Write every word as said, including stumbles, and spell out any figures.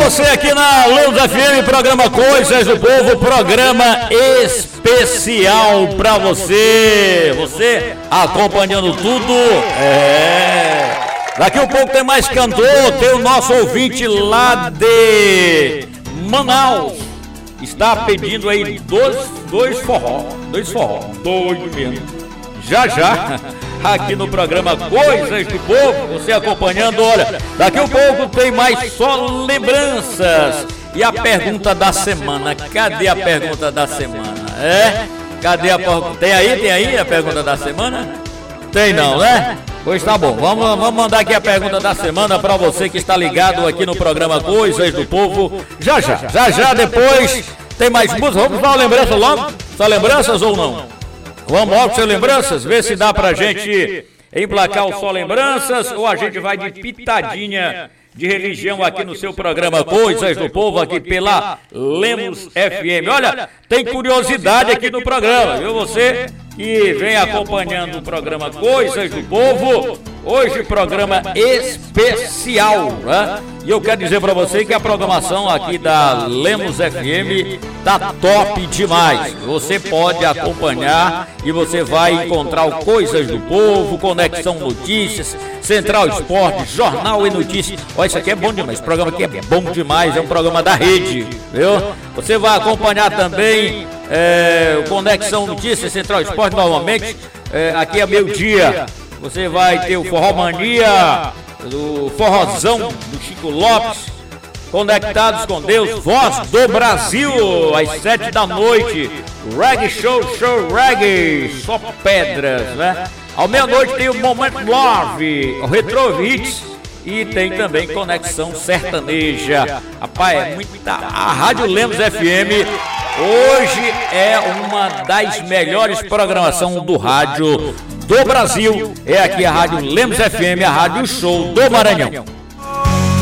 você aqui na Lemos F M, programa Coisas do Povo, programa especial pra você. Você acompanhando tudo. É. Daqui a pouco tem mais cantor, tem o nosso ouvinte lá de Manaus. Está pedindo aí dois, dois forró, dois forró, doido mesmo. Já já, aqui no programa Coisas do Povo, você acompanhando, olha, daqui a pouco tem mais só lembranças. E a pergunta da semana, cadê a pergunta da semana? É? Cadê a pergunta? Tem aí, tem aí a pergunta da semana? Tem não, né? Pois tá bom, vamos, vamos mandar aqui a pergunta da semana para você que está ligado aqui no programa Coisas do Povo. Já já, já já depois tem mais música. Vamos dar uma lembrança logo? Só lembranças ou não? Vamos logo com lembranças, ver se dá pra gente emplacar o Só Lembranças ou a gente vai de pitadinha de religião aqui no seu programa Coisas do Povo, aqui pela Lemos F M. Olha, tem curiosidade aqui no programa, viu? Você que vem acompanhando o programa Coisas do Povo, hoje programa especial, né? E eu quero dizer para você que a programação aqui da Lemos F M tá top demais. Você pode acompanhar e você vai encontrar o Coisas do Povo, Conexão Notícias, Central Esporte, Jornal e Notícias. Olha, isso aqui é bom demais, esse programa aqui é bom demais, é um programa da rede, viu? Você vai acompanhar também é, o Conexão Notícias, Central Esporte, normalmente, é, aqui é meio-dia. Você vai ter o Forró Mania, o Forrozão do Chico Lopes, Conectados com Deus, Voz do Brasil, às sete da noite, Reggae Show, Show Reggae, só pedras, né? Ao meia-noite tem o Momento Love, o Retro Hits e tem também Conexão Sertaneja. Rapaz, é muita... A Rádio Lemos F M hoje é uma das melhores programações do rádio do Brasil. É aqui a Rádio Lemos F M, a Rádio Show do Maranhão.